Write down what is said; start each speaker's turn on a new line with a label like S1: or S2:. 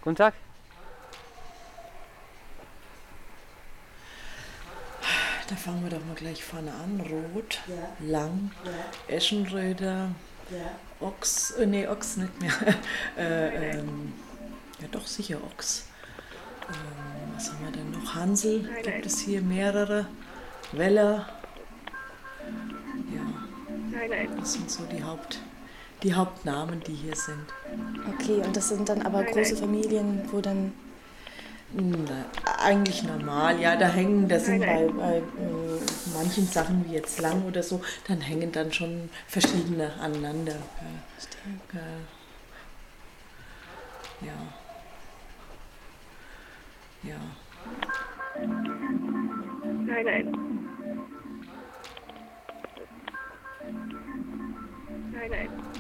S1: Guten Tag.
S2: Da fangen wir doch mal gleich vorne an. Rot,
S3: Ja.
S2: lang,
S3: Ja.
S2: Eschenröder,
S3: Ja.
S2: Ochs, Ochs nicht mehr. Ja doch, sicher Ochs. Was haben wir denn noch? Hansel gibt es hier mehrere. Weller. Ja, das sind so die Hauptnamen, die hier sind.
S3: Okay, und das sind dann aber große Familien, wo dann...
S2: Eigentlich normal, ja, da sind bei manchen Sachen wie jetzt lang oder so, dann hängen dann schon verschiedene aneinander. Ja. Ja.
S4: Nein.